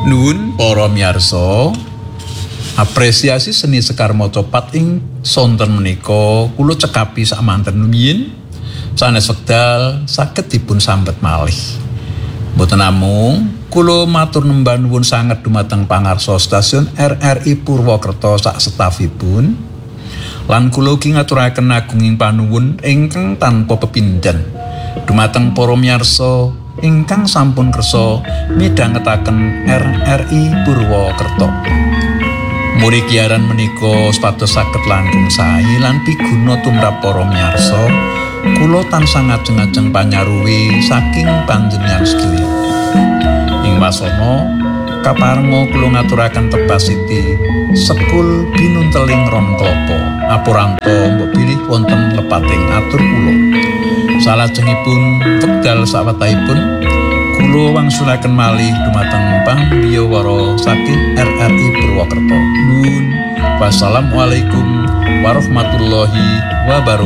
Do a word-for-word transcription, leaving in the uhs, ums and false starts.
Nuwun para miyarsa, apresiasi seni sekar maca pat ing sonten menika kula cekapi samanten rumiyin sanes wekdal saged dipun sambet malih. Mboten namung kula matur nembah nuwun sanget dumateng pangarsa stasiun R R I Purwokerto sak stafipun lan kula ugi ngaturaken agunging panuwun ingkang tanpa pepindhan dumateng para miyarsa ingkang sampun kersa midhangetaken R R I Purwokerto. Murigiaran menika supados saged langkung sae lan piguna tumrap para miyarsa, kula tansah ngajeng-ajeng panyaruwi saking panjenengan sedaya. Ing wasana kaparenga kula ngaturaken tebasiti sekul binunteling ron klapa apuranta mbok bilih wonten lepating atur kula. Salajengipun wekdal sawetahipun kula wangsulaken malih dumateng pambiyawara saking R R I Purwokerto. Nuwun. Wassalamualaikum warahmatullahi wabarakatuh.